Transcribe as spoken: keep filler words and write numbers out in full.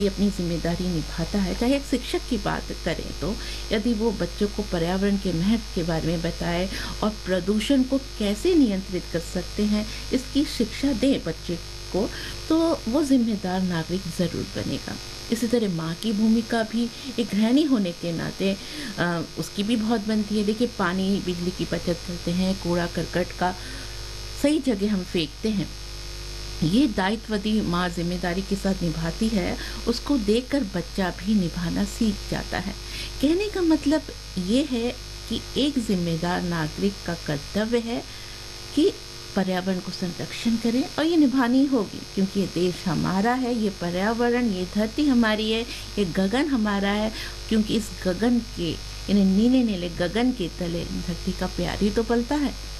ये अपनी ज़िम्मेदारी निभाता है। चाहे एक शिक्षक की बात करें तो यदि वो बच्चों को पर्यावरण के महत्व के बारे में बताए और प्रदूषण को कैसे नियंत्रित कर सकते हैं, इसकी शिक्षा दें बच्चे को, तो वो ज़िम्मेदार नागरिक ज़रूर बनेगा। इसी तरह माँ की भूमिका भी एक गृहिणी होने के नाते अ, उसकी भी बहुत बनती है। देखिए, पानी, बिजली की बचत करते हैं, कूड़ा-करकट का सही जगह हम फेंकते हैं। ये दायित्व यदि माँ ज़िम्मेदारी के साथ निभाती है, उसको देखकर बच्चा भी निभाना सीख जाता है। कहने का मतलब ये है कि एक ज़िम्मेदार नागरिक का कर्तव्य है कि पर्यावरण को संरक्षण करें, और ये निभानी होगी क्योंकि ये देश हमारा है, ये पर्यावरण, ये धरती हमारी है, ये गगन हमारा है। क्योंकि इस गगन के, यानी नीले-नीले गगन के तले धरती का प्यार ही तो पलता है।